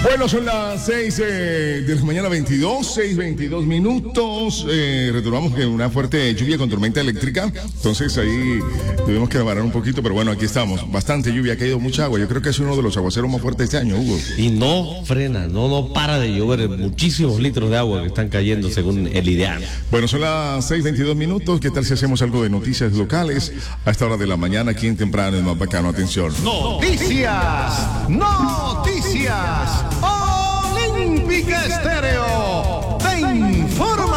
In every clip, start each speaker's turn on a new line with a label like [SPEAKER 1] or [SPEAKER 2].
[SPEAKER 1] Bueno, son las 6 de la mañana, 6:22 minutos. Retomamos que una fuerte lluvia con tormenta eléctrica. Entonces ahí tuvimos que parar un poquito, pero bueno, aquí estamos. Bastante lluvia, ha caído mucha agua. Yo creo que es uno de los aguaceros más fuertes este año, Hugo.
[SPEAKER 2] Y no frena, no para de llover. Muchísimos litros de agua que están cayendo según el ideal.
[SPEAKER 1] Bueno, son las 6:22 minutos. ¿Qué tal si hacemos algo de noticias locales a esta hora de la mañana aquí en Temprano, el más bacano? Atención.
[SPEAKER 3] Noticias. Olímpica Estéreo te informa.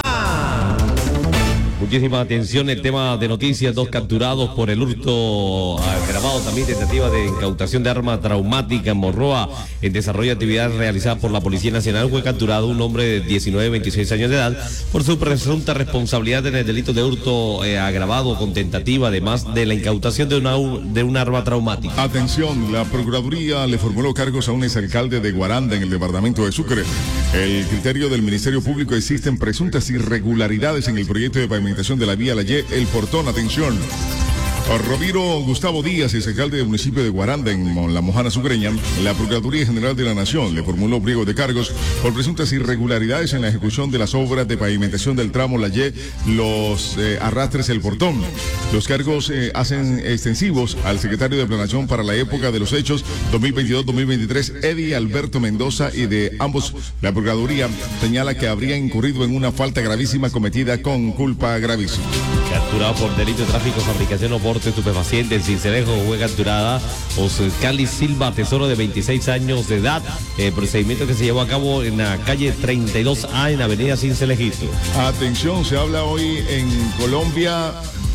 [SPEAKER 2] Muchísima atención, el tema de noticias, 2 capturados por el hurto agravado, también tentativa de incautación de arma traumática en Morroa, en desarrollo de actividades realizadas por la Policía Nacional. Fue capturado un hombre de 19 a 26 años de edad por su presunta responsabilidad en el delito de hurto agravado con tentativa, además de la incautación de un arma traumática.
[SPEAKER 1] Atención, la Procuraduría le formuló cargos a un exalcalde de Guaranda en el departamento de Sucre. El criterio del Ministerio Público: existen presuntas irregularidades en el proyecto de pavimentación de la vía La Y, El Portón. Atención. Roviro Gustavo Díaz, exalcalde del municipio de Guaranda, en la Mojana Sucreña, la Procuraduría General de la Nación le formuló pliego de cargos por presuntas irregularidades en la ejecución de las obras de pavimentación del tramo La Y, los arrastres El Portón. Los cargos hacen extensivos al secretario de Planación para la época de los hechos 2022-2023, Eddie Alberto Mendoza, y de ambos la Procuraduría señala que habría incurrido en una falta gravísima cometida con culpa gravísima.
[SPEAKER 2] Capturado por delito de tráfico, fabricación o porte estupefaciente en Cincelejo, fue capturada Oscali Silva Tesoro, de 26 años de edad. Procedimiento que se llevó a cabo en la calle 32A en avenida Cincelejito.
[SPEAKER 1] Atención, se habla hoy en Colombia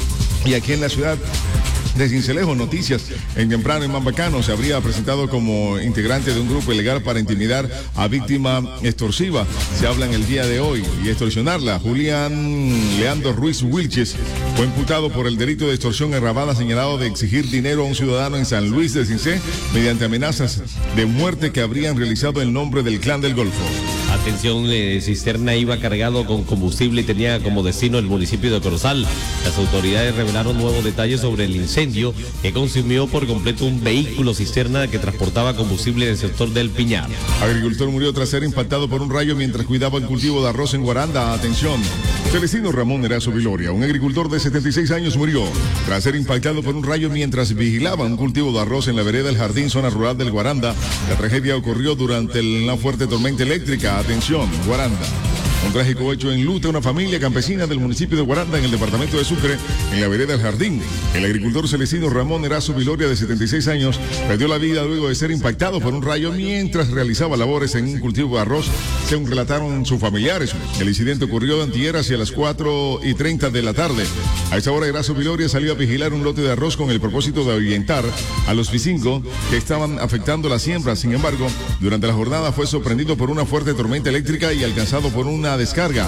[SPEAKER 1] y aquí en la ciudad de Cincelejo. Noticias en Temprano y más bacano. Se habría presentado como integrante de un grupo ilegal para intimidar a víctima extorsiva. Se habla en el día de hoy y extorsionarla. Julián Leandro Ruiz Wilches fue imputado por el delito de extorsión agravada, señalado de exigir dinero a un ciudadano en San Luis de Cincé mediante amenazas de muerte que habrían realizado en nombre del Clan del Golfo.
[SPEAKER 2] Atención, cisterna iba cargado con combustible y tenía como destino el municipio de Corozal. Las autoridades revelaron nuevos detalles sobre el incendio que consumió por completo un vehículo cisterna que transportaba combustible en el sector del Piñar.
[SPEAKER 1] Agricultor murió tras ser impactado por un rayo mientras cuidaba el cultivo de arroz en Guaranda. Atención. Celestino Ramón Erazo Viloria, un agricultor de 76 años, murió tras ser impactado por un rayo mientras vigilaba un cultivo de arroz en la vereda El Jardín, zona rural del Guaranda. La tragedia ocurrió durante una fuerte tormenta eléctrica. Atención, Guaranda. Un trágico hecho enluta a una familia campesina del municipio de Guaranda, en el departamento de Sucre, en la vereda El Jardín. El agricultor Celestino Ramón Erazo Viloria, de 76 años, perdió la vida luego de ser impactado por un rayo mientras realizaba labores en un cultivo de arroz, según relataron sus familiares. El incidente ocurrió antier hacia las 4:30 de la tarde. A esa hora, Erazo Viloria salió a vigilar un lote de arroz con el propósito de ahuyentar a los vicingos que estaban afectando la siembra. Sin embargo, durante la jornada fue sorprendido por una fuerte tormenta eléctrica y alcanzado por una descarga.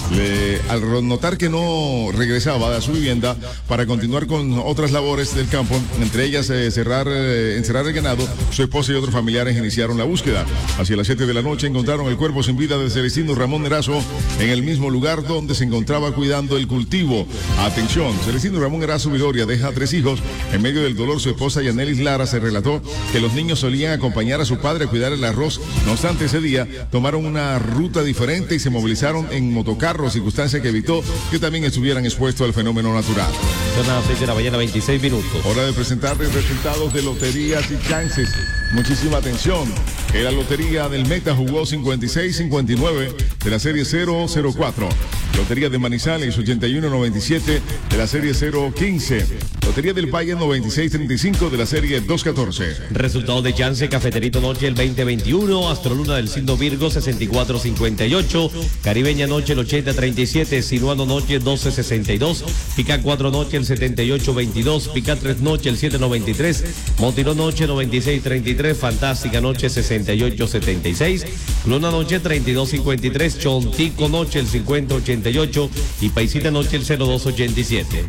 [SPEAKER 1] Al notar que no regresaba a su vivienda para continuar con otras labores del campo, entre ellas encerrar el ganado, su esposa y otros familiares iniciaron la búsqueda. Hacia las 7 de la noche encontraron el cuerpo sin vida de Celestino Ramón Erazo en el mismo lugar donde se encontraba cuidando el cultivo. Atención, Celestino Ramón Erazo Viloria deja 3 hijos. En medio del dolor, su esposa Yanelis Lara se relató que los niños solían acompañar a su padre a cuidar el arroz. No obstante, ese día tomaron una ruta diferente y se movilizaron en motocarro, circunstancia que evitó que también estuvieran expuestos al fenómeno natural.
[SPEAKER 2] Son las 6 de la mañana, 26 minutos.
[SPEAKER 1] Hora de presentarles resultados de loterías y chances. Muchísima atención. En la lotería del Meta jugó 56-59 de la serie 004. Lotería de Manizales 81-97 de la serie 015. Lotería del Valle 96-35 de la serie 214.
[SPEAKER 2] Resultados de chance: Cafeterito Noche el 2021, Astroluna del Signo Virgo 64-58, Caribeña Noche el 80-37, Sinuano Noche 12-62, Pica 4 Noche el 78-22, Pica 3 Noche el 7-93, Montirón Noche 96-33, Fantástica Noche 68-76, Luna Noche 32-53, Chontico Noche el 50-88 y Paisita Noche el 02-87.